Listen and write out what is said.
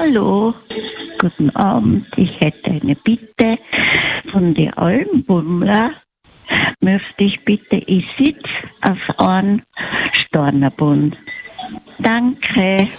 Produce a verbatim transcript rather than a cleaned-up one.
Hallo, guten Abend. Ich hätte eine Bitte von den Almbummler. Möchte ich bitte, ich sitze auf einem Stornerbund. Danke.